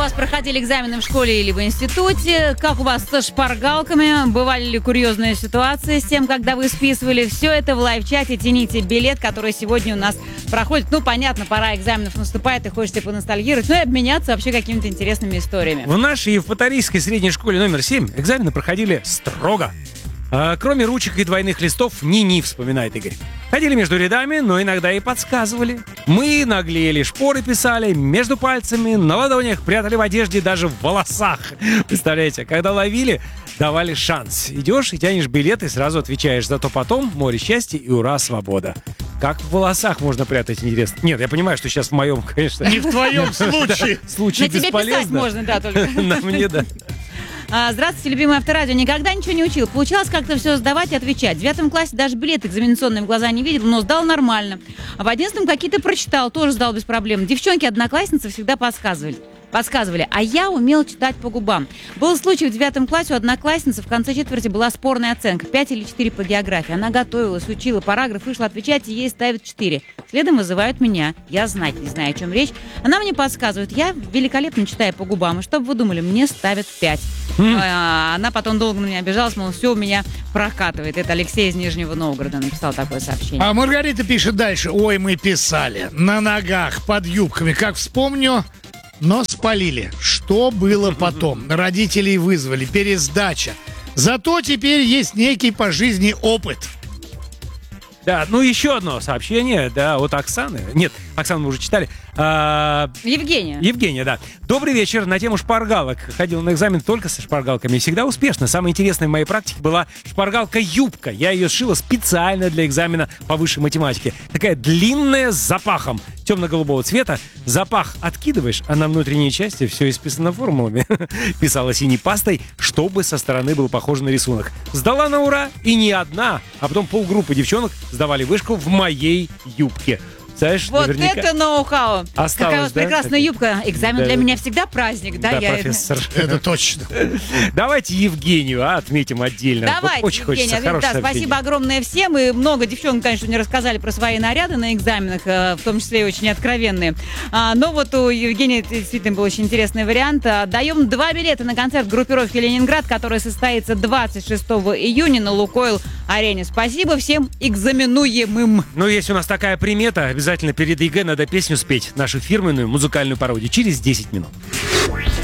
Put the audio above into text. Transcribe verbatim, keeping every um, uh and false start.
вас проходили экзамены в школе или в институте? Как у вас со шпаргалками? Бывали ли курьезные ситуации с тем, когда вы списывали? Все это в лайв-чате. Тяните билет, который сегодня у нас проходит. Ну, понятно, пора экзаменов наступает, и хочется поностальгировать, ну и обменяться вообще какими-то интересными историями. В нашей евпаторийской средней школе номер семь экзамены проходили строго. А, кроме ручек и двойных листов, ни-ни, вспоминает Игорь. Ходили между рядами, но иногда и подсказывали. Мы наглели, шпоры писали между пальцами, на ладонях, прятали в одежде, даже в волосах. Представляете, когда ловили, давали шанс. Идешь и тянешь билет, и сразу отвечаешь. Зато потом море счастья и ура, свобода. Как в волосах можно прятать, интересно? Нет, я понимаю, что сейчас в моем, конечно... Не в твоем случае. Случай бесполезно. На тебе писать можно, да, только. На мне, да. А, здравствуйте, любимый Авторадио. Никогда ничего не учил. Получалось как-то все сдавать и отвечать. В девятом классе даже билет экзаменационный в глаза не видел, но сдал нормально. А в одиннадцатом какие-то прочитал, тоже сдал без проблем. Девчонки-одноклассницы всегда подсказывали. Подсказывали, а я умел читать по губам. Был случай в девятом классе, у одноклассницы в конце четверти была спорная оценка. пять или четыре по географии. Она готовилась, учила параграф, вышла отвечать, и ей ставят четыре. Следом вызывают меня. Я знать не знаю, о чем речь. Она мне подсказывает. Я великолепно читаю по губам. И что бы вы думали, мне ставят пять. Mm. А, она потом долго на меня обижалась, мол, все у меня прокатывает. Это Алексей из Нижнего Новгорода написал такое сообщение. А Маргарита пишет дальше. Ой, мы писали. На ногах, под юбками. Как вспомню... Но спалили. Что было потом? Родителей вызвали. Пересдача. Зато теперь есть некий по жизни опыт. Да, ну еще одно сообщение, да, от Оксаны. Нет, Оксану мы уже читали. А, Евгения. Евгения, да. Добрый вечер. На тему шпаргалок. Ходил на экзамен только со шпаргалками. Всегда успешно. Самое интересное в моей практике была шпаргалка-юбка. Я ее сшила специально для экзамена по высшей математике. Такая длинная с запахом темно-голубого цвета. Запах откидываешь, а на внутренней части все исписано формулами. Писала синей пастой, чтобы со стороны был похож на рисунок. Сдала на ура, и не одна, а потом полгруппы девчонок сдавали вышку в моей юбке. Знаешь, вот это ноу-хау. Осталось, какая у вас да? прекрасная юбка. Экзамен да, для да. меня всегда праздник. Да, да я... профессор. Это точно. Давайте Евгению а, отметим отдельно. Давайте, Очень Евгения. хочется. Да, спасибо огромное всем. И много девчонок, конечно, мне рассказали про свои наряды на экзаменах, в том числе и очень откровенные. А, но вот у Евгении действительно был очень интересный вариант. Даем два билета на концерт группировки «Ленинград», который состоится двадцать шестого июня на Лукойл-арене. Спасибо всем экзаменуемым. Ну, есть у нас такая примета. Обязательно перед ЕГЭ надо песню спеть. Нашу фирменную музыкальную пародию. Через десять минут.